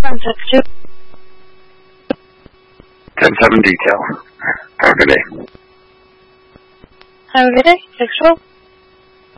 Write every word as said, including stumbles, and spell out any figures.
Contact two. ten seven detail. Have a good day. Have a good day. six twelve.